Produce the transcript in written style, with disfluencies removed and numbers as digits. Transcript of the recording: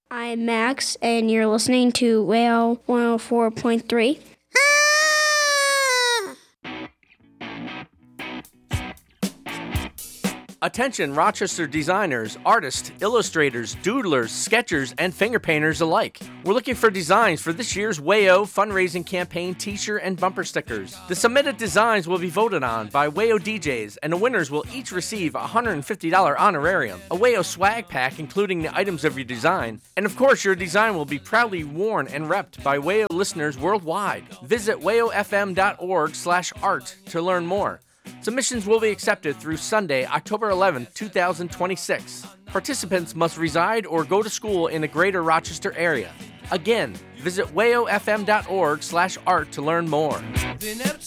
I'm Max, and you're listening to Whale 104.3. Attention Rochester designers, artists, illustrators, doodlers, sketchers, and finger painters alike. We're looking for designs for this year's WAYO fundraising campaign t-shirt and bumper stickers. The submitted designs will be voted on by WAYO DJs, and the winners will each receive a $150 honorarium, a WAYO swag pack including the items of your design, and of course your design will be proudly worn and repped by WAYO listeners worldwide. Visit wayofm.org/art to learn more. Submissions will be accepted through Sunday, October 11, 2026. Participants must reside or go to school in the greater Rochester area. Again, visit wayofm.org/art to learn more. They never